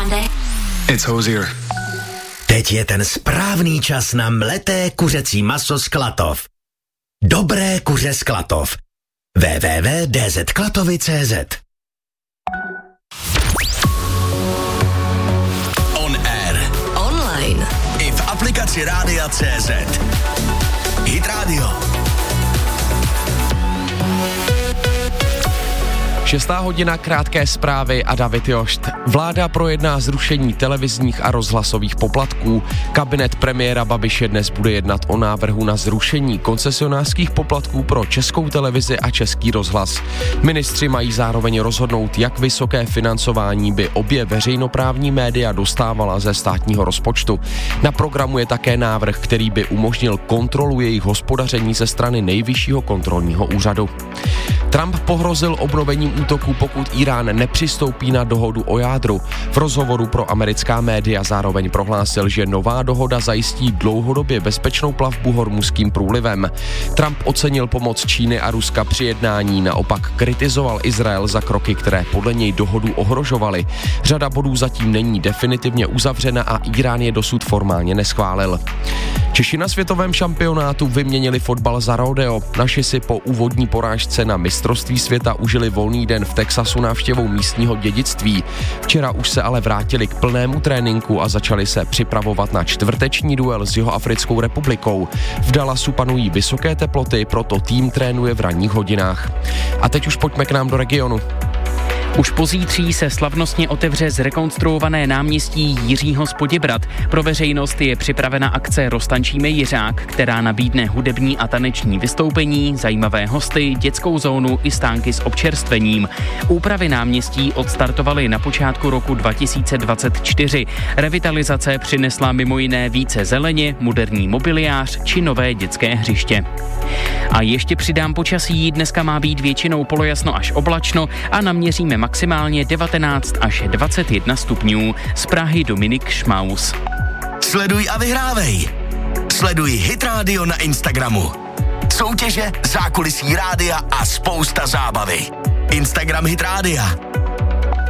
Grande. It's Hozier. Teď je ten správný čas na mleté kuřecí maso z Klatov. Dobré kuře z Klatov. www.dzklatovy.cz. On air. Online. I v aplikaci Rádia.cz. Hit Radio. 6:00, krátké zprávy a David Jošt. Vláda projedná zrušení televizních a rozhlasových poplatků. Kabinet premiéra Babiše dnes bude jednat o návrhu na zrušení koncesionářských poplatků pro Českou televizi a Český rozhlas. Ministři mají zároveň rozhodnout, jak vysoké financování by obě veřejnoprávní média dostávala ze státního rozpočtu. Na programu je také návrh, který by umožnil kontrolu jejich hospodaření ze strany Nejvyššího kontrolního úřadu. Trump pohrozil obnovením útoku, pokud Irán nepřistoupí na dohodu o jádru. V rozhovoru pro americká média zároveň prohlásil, že nová dohoda zajistí dlouhodobě bezpečnou plavbu Hormuzským průlivem. Trump ocenil pomoc Číny a Ruska při jednání, naopak kritizoval Izrael za kroky, které podle něj dohodu ohrožovaly. Řada bodů zatím není definitivně uzavřena a Irán je dosud formálně neschválil. Češi na světovém šampionátu vyměnili fotbal za rodeo. Naši si po úvodní porážce na mistrovství světa užili volný den v Texasu návštěvou místního dědictví. Včera už se ale vrátili k plnému tréninku a začali se připravovat na čtvrteční duel s Jihoafrickou republikou. V Dallasu panují vysoké teploty, proto tým trénuje v ranních hodinách. A teď už pojďme k nám do regionu. Už pozítří se slavnostně otevře zrekonstruované náměstí Jiřího z Poděbrad. Pro veřejnost je připravena akce Roztančíme Jiřák, která nabídne hudební a taneční vystoupení, zajímavé hosty, dětskou zónu i stánky s občerstvením. Úpravy náměstí odstartovaly na počátku roku 2024. Revitalizace přinesla mimo jiné více zeleně, moderní mobiliář či nové dětské hřiště. A ještě přidám počasí, dneska má být většinou polojasno až oblačno a naměříme maximálně 19 až 21 stupňů. Z Prahy Dominik Šmaus. Sleduj a vyhrávej. Sleduj Hit Radio na Instagramu. Soutěže, zákulisí rádia a spousta zábavy. Instagram Hit Rádia.